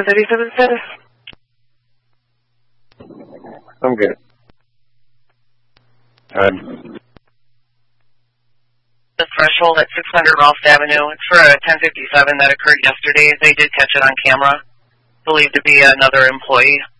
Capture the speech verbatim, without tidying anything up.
thirty-seven status? I'm good. Um, the threshold at six hundred Ross Avenue. It's for a ten fifty-seven that occurred yesterday. They did catch it on camera. Believed to be another employee.